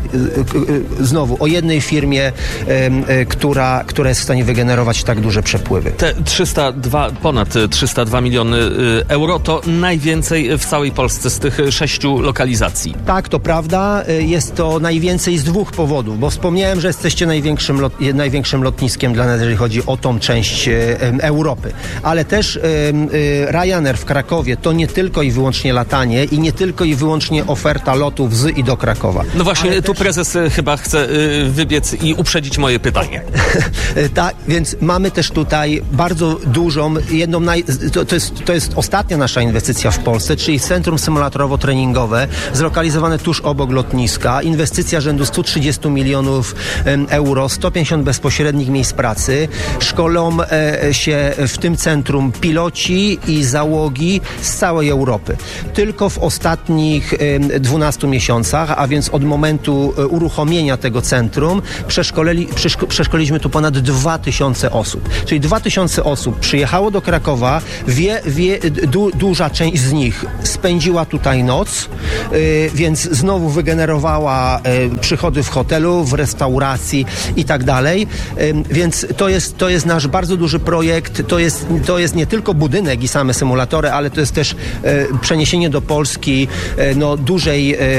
e, e, znowu o jednej firmie, e, e, która, która jest w stanie wygenerować tak duże przepływy. Te trzysta dwa, ponad trzysta dwa miliony euro to najwięcej w całej Polsce z tych sześciu lokalizacji. Tak, to prawda. Jest to najwięcej z dwóch powodów, bo wspomniałem, że jesteście największym, lot, największym lotniskiem dla nas, jeżeli chodzi o tą część e, Europy. Ale też e, e, Ryanair w Krakowie to nie tylko i wyłącznie latanie i nie tylko i wyłącznie oferta lotów z i do Krakowa. No właśnie, Ale tu też... prezes chyba chce y, wybiec i uprzedzić moje pytanie. Tak, więc mamy też tutaj bardzo dużą, jedną naj, to, to, jest, to jest ostatnia nasza inwestycja w Polsce, czyli centrum symulatorowo-treningowe zlokalizowane tuż obok lotniska. Inwestycja rzędu sto trzydzieści milionów euro, sto pięćdziesiąt bezpośrednich miejsc pracy. Szkolą e, się w tym centrum piloci i załogi z całej Europy. Tylko w ostatnich e, dwunastu miesiącach, a więc od momentu e, uruchomienia tego centrum przeszkoleli, przeszko, przeszkoliliśmy tu ponad dwa tysiące osób. Czyli dwa tysiące osób przyjechało do Krakowa, wie, wie, du, duża część z nich spędziła tutaj noc, y, więc znowu wygenerowała y, przychody w hotelu, w restauracji i tak dalej. Y, więc to jest, to jest nasz bardzo duży projekt. To jest, to jest nie tylko budynek i same symulatory, ale to jest też y, przeniesienie do Polski y, no, dużej, y, y,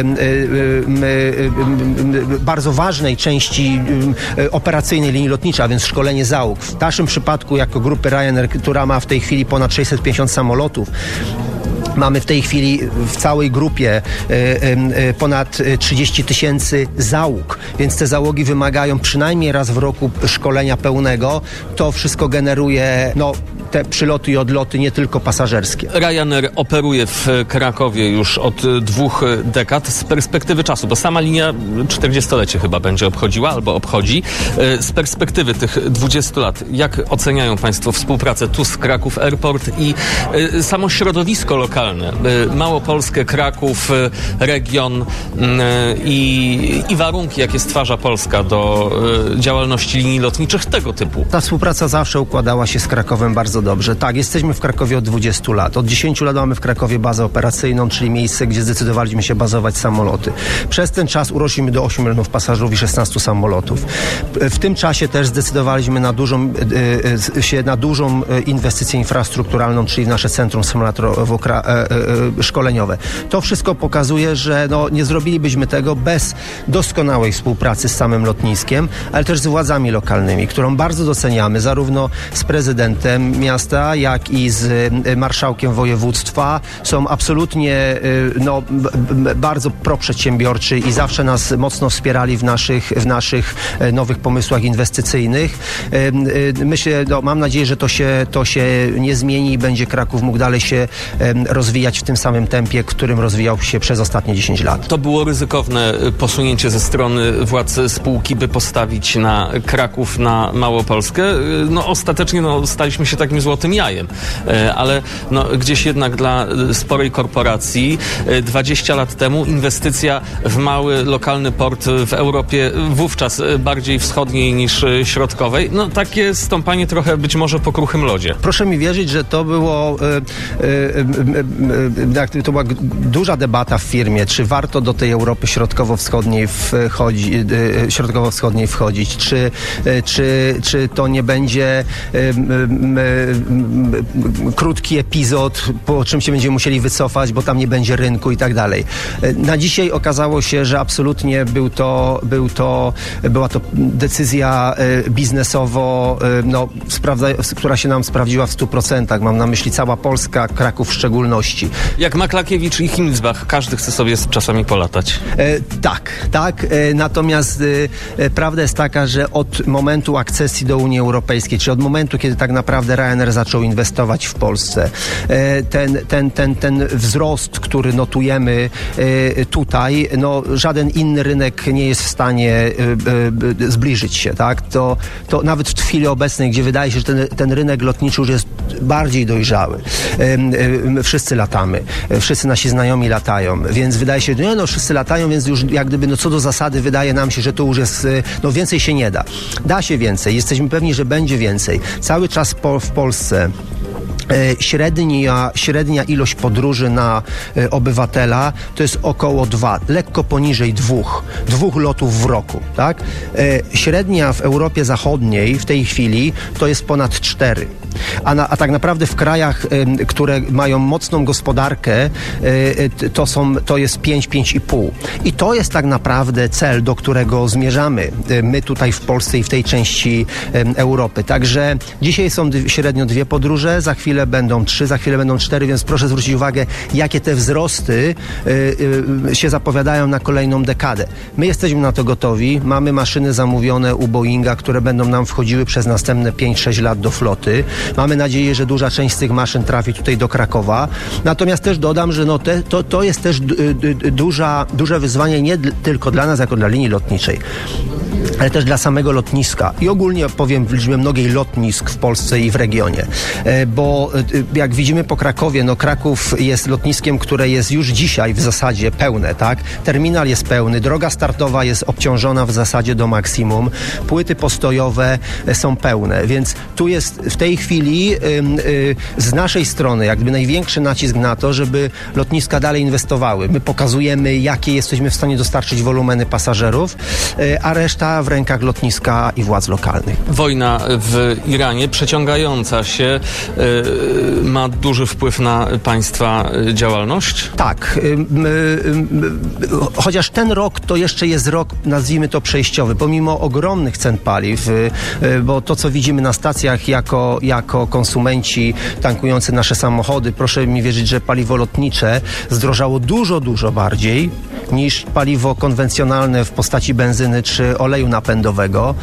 y, y, y, bardzo ważnej części y, operacyjnej linii lotniczej, a więc szkolenie załóg. W naszym przypadku jako grupy Ryanair, która ma w tej chwili ponad sześćset pięćdziesiąt samolotów, mamy w tej chwili w całej grupie y, y, ponad trzydzieści tysięcy załóg, więc te załogi wymagają przynajmniej raz w roku szkolenia pełnego. To wszystko generuje no, te przyloty i odloty nie tylko pasażerskie. Ryanair operuje w Krakowie już od dwóch dekad z perspektywy czasu, bo sama linia czterdziestolecie chyba będzie obchodziła albo obchodzi. Z perspektywy tych dwudziestu lat, jak oceniają Państwo współpracę tu z Kraków Airport i samo środowisko lokalne? Małopolskę, Kraków, region i, i warunki, jakie stwarza Polska do działalności linii lotniczych tego typu. Ta współpraca zawsze układała się z Krakowem bardzo dobrze. Tak, jesteśmy w Krakowie od dwudziestu lat. Od dziesięciu lat mamy w Krakowie bazę operacyjną, czyli miejsce, gdzie zdecydowaliśmy się bazować samoloty. Przez ten czas urośliśmy do ośmiu milionów pasażerów i szesnastu samolotów. W tym czasie też zdecydowaliśmy na dużą, się na dużą inwestycję infrastrukturalną, czyli w nasze centrum symulatorowo-szkoleniowe. To wszystko pokazuje, że no, nie zrobilibyśmy tego bez doskonałej współpracy z samym lotniskiem, ale też z władzami lokalnymi, którą bardzo doceniamy, zarówno z prezydentem miasta, jak i z marszałkiem województwa. Są absolutnie no, bardzo proprzedsiębiorczy i zawsze nas mocno wspierali w naszych, w naszych nowych pomysłach inwestycyjnych. Myślę, no, mam nadzieję, że to się, to się nie zmieni i będzie Kraków mógł dalej się rozwijać w tym samym tempie, którym rozwijał się przez ostatnie dziesięć lat. To było ryzykowne posunięcie ze strony władz spółki, by postawić na Kraków, na Małopolskę. No ostatecznie no, staliśmy się takim złotym jajem, ale no, gdzieś jednak dla sporej korporacji dwadzieścia lat temu inwestycja w mały, lokalny port w Europie, wówczas bardziej wschodniej niż środkowej, no takie stąpanie trochę być może po kruchym lodzie. Proszę mi wierzyć, że to było y, y, y, y, to była duża debata w firmie, czy warto do tej Europy środkowo-wschodniej wchodzi, y, środkowo-wschodniej wchodzić, czy, y, czy, czy to nie będzie y, y, y, y, krótki epizod, po czym się będziemy musieli wycofać, bo tam nie będzie rynku i tak dalej. Na dzisiaj okazało się, że absolutnie był to, był to, była to decyzja y, biznesowo, y, no, sprawdza, która się nam sprawdziła w stu procentach. Mam na myśli cała Polska, Kraków w szczególności. Jak Maklakiewicz i Himmelsbach, każdy chce sobie czasami polatać. E, tak, tak. E, natomiast e, prawda jest taka, że od momentu akcesji do Unii Europejskiej, czy od momentu, kiedy tak naprawdę Ryanair Ryanair zaczął inwestować w Polsce. Ten, ten, ten, ten wzrost, który notujemy tutaj, no żaden inny rynek nie jest w stanie zbliżyć się, tak? To, to nawet w chwili obecnej, gdzie wydaje się, że ten, ten rynek lotniczy już jest bardziej dojrzały. Wszyscy latamy, wszyscy nasi znajomi latają, więc wydaje się, że no wszyscy latają, więc już jak gdyby no co do zasady wydaje nam się, że to już jest, no więcej się nie da. Da się więcej, jesteśmy pewni, że będzie więcej. Cały czas po, w Polsce Średnia, średnia ilość podróży na y, obywatela to jest około dwa, lekko poniżej dwóch, dwóch lotów w roku, tak? Y, średnia w Europie Zachodniej w tej chwili to jest ponad cztery. A, na, a tak naprawdę w krajach, y, które mają mocną gospodarkę, y, y, to, są, to jest pięć, pięć i pół. I to jest tak naprawdę cel, do którego zmierzamy y, my tutaj w Polsce i w tej części y, Europy. Także dzisiaj są d- średnio dwie podróże, za chwilę będą trzy, za chwilę będą cztery, więc proszę zwrócić uwagę, jakie te wzrosty y, y, się zapowiadają na kolejną dekadę. My jesteśmy na to gotowi, mamy maszyny zamówione u Boeinga, które będą nam wchodziły przez następne pięć sześć lat do floty. Mamy nadzieję, że duża część z tych maszyn trafi tutaj do Krakowa. Natomiast też dodam, że no te, to, to jest też d, d, duża, duże wyzwanie nie d- tylko dla nas, jako dla linii lotniczej, ale też dla samego lotniska. I ogólnie powiem w liczbie mnogiej lotnisk w Polsce i w regionie. Bo jak widzimy po Krakowie, no Kraków jest lotniskiem, które jest już dzisiaj w zasadzie pełne, tak? Terminal jest pełny, droga startowa jest obciążona w zasadzie do maksimum, płyty postojowe są pełne, więc tu jest w tej chwili y, y, z naszej strony jakby największy nacisk na to, żeby lotniska dalej inwestowały. My pokazujemy, jakie jesteśmy w stanie dostarczyć wolumeny pasażerów, y, a reszta w rękach lotniska i władz lokalnych. Wojna w Iranie przeciągająca się y, ma duży wpływ na państwa działalność? Tak. Y, y, y, chociaż ten rok to jeszcze jest rok, nazwijmy to przejściowy, pomimo ogromnych cen paliw, y, y, bo to, co widzimy na stacjach jako, jako konsumenci tankujący nasze samochody, proszę mi wierzyć, że paliwo lotnicze zdrożało dużo, dużo bardziej niż paliwo konwencjonalne w postaci benzyny czy oleju napędowego.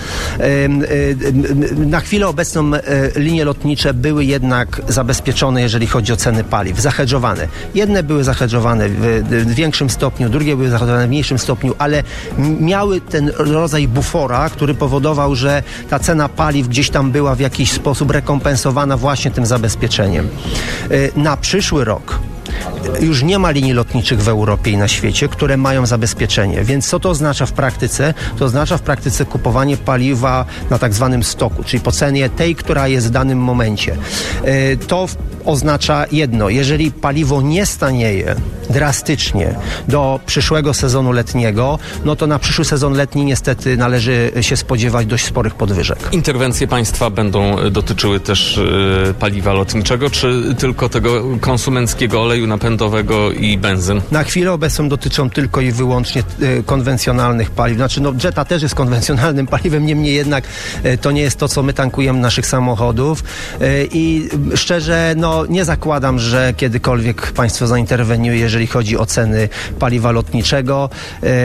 Na chwilę obecną linie lotnicze były jednak zabezpieczone, jeżeli chodzi o ceny paliw, zahedżowane. Jedne były zahedżowane w większym stopniu, drugie były zahedżowane w mniejszym stopniu, ale miały ten rodzaj bufora, który powodował, że ta cena paliw gdzieś tam była w jakiś sposób rekompensowana właśnie tym zabezpieczeniem. Na przyszły rok już nie ma linii lotniczych w Europie i na świecie, które mają zabezpieczenie. Więc co to oznacza w praktyce? To oznacza w praktyce kupowanie paliwa na tak zwanym stoku, czyli po cenie tej, która jest w danym momencie. To oznacza jedno, jeżeli paliwo nie stanieje drastycznie do przyszłego sezonu letniego, no to na przyszły sezon letni niestety należy się spodziewać dość sporych podwyżek. Interwencje państwa będą dotyczyły też y, paliwa lotniczego, czy tylko tego konsumenckiego oleju napędowego i benzyn? Na chwilę obecną dotyczą tylko i wyłącznie y, konwencjonalnych paliw. Znaczy, no Jetta też jest konwencjonalnym paliwem, niemniej jednak y, to nie jest to, co my tankujemy naszych samochodów y, i szczerze, no nie zakładam, że kiedykolwiek państwo zainterweniuje, jeżeli chodzi o ceny paliwa lotniczego. Y, y,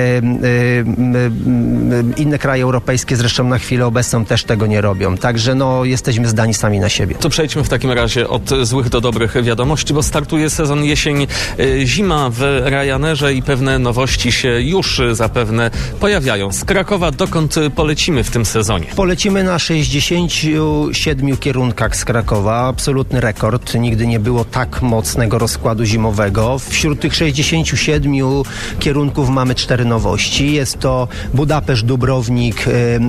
y, y, inne kraje europejskie zresztą na chwilę obecną też tego nie robią. Także no jesteśmy zdani sami na siebie. To przejdźmy w takim razie od złych do dobrych wiadomości, bo startuje sezon jesień, zima w Ryanerze i pewne nowości się już zapewne pojawiają. Z Krakowa dokąd polecimy w tym sezonie? Polecimy na sześćdziesięciu siedmiu kierunkach z Krakowa. Absolutny rekord. Nigdy nie było tak mocnego rozkładu zimowego. Wśród tych sześćdziesięciu siedmiu kierunków mamy cztery nowości. Jest to Budapeszt, Dubrownik, yy,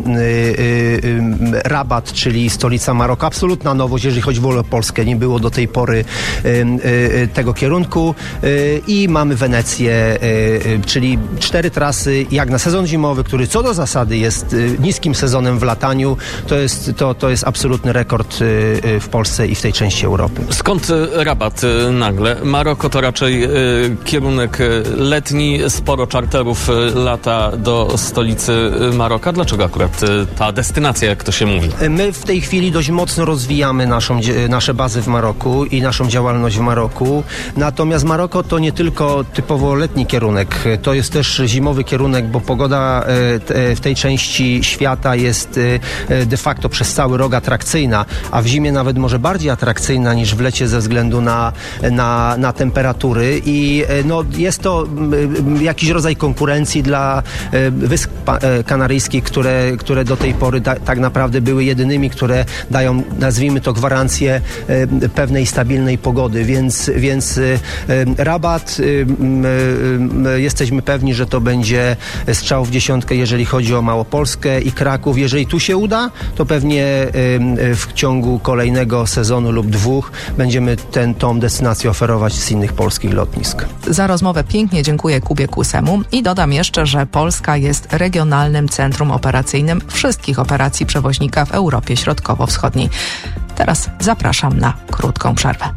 yy, yy, Rabat, czyli stolica Maroka. Absolutna nowość, jeżeli chodzi w ogóle o Polskę. Nie było do tej pory yy, yy, tego kierunku. Yy, I mamy Wenecję, yy, czyli cztery trasy jak na sezon zimowy, który co do zasady jest yy, niskim sezonem w lataniu. To jest, to, to jest absolutny rekord yy, w Polsce i w tej części Europy. Skąd Rabat nagle? Maroko to raczej yy, kierunek letni, sporo czarterów lata do stolicy Maroka. Dlaczego akurat ta destynacja, jak to się mówi? My w tej chwili dość mocno rozwijamy naszą, nasze bazy w Maroku i naszą działalność w Maroku. Natomiast Maroko to nie tylko typowo letni kierunek, to jest też zimowy kierunek, bo pogoda w tej części świata jest de facto przez cały rok atrakcyjna, a w zimie nawet może bardziej atrakcyjna niż w lecie ze względu na, na, na temperatury i no, jest to jakiś rodzaj konkurencji dla Wysp Kanaryjskich, które, które do tej pory da, tak naprawdę były jedynymi, które dają, nazwijmy to, gwarancję pewnej stabilnej pogody, więc, więc Rabat, jesteśmy pewni, że to będzie strzał w dziesiątkę, jeżeli chodzi o Małopolskę i Kraków. Jeżeli tu się uda, to pewnie w ciągu kolejnego sezonu lub dwóch będziemy ten, tą destynację oferować z innych polskich lotnisk. Za rozmowę pięknie dziękuję Kubie Kłusemu i dodam jeszcze, że Polska jest regionalnym centrum operacyjnym wszystkich operacji przewoźnika w Europie Środkowo-Wschodniej. Teraz zapraszam na krótką przerwę.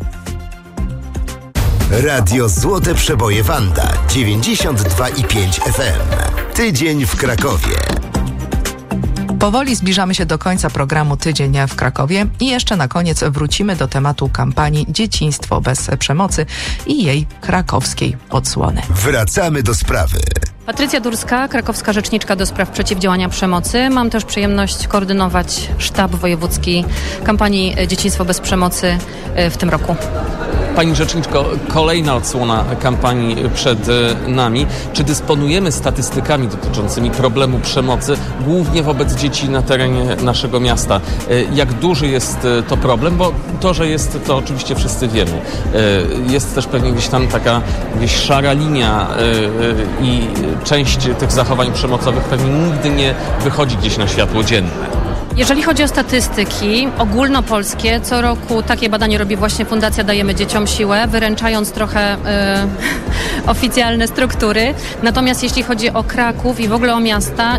Radio Złote Przeboje Wanda dziewięćdziesiąt dwa i pięć F M. Tydzień w Krakowie. Powoli zbliżamy się do końca programu Tydzień w Krakowie i jeszcze na koniec wrócimy do tematu kampanii Dzieciństwo bez przemocy i jej krakowskiej odsłony. Wracamy do sprawy. Patrycja Durska, krakowska rzeczniczka do spraw przeciwdziałania przemocy. Mam też przyjemność koordynować sztab wojewódzki kampanii Dzieciństwo bez przemocy w tym roku. Pani rzeczniczko, kolejna odsłona kampanii przed nami. Czy dysponujemy statystykami dotyczącymi problemu przemocy, głównie wobec dzieci na terenie naszego miasta? Jak duży jest to problem? Bo to, że jest, to oczywiście wszyscy wiemy. Jest też pewnie gdzieś tam taka gdzieś szara linia i część tych zachowań przemocowych pewnie nigdy nie wychodzi gdzieś na światło dzienne. Jeżeli chodzi o statystyki ogólnopolskie, co roku takie badanie robi właśnie Fundacja Dajemy Dzieciom Siłę, wyręczając trochę y, oficjalne struktury. Natomiast jeśli chodzi o Kraków i w ogóle o miasta,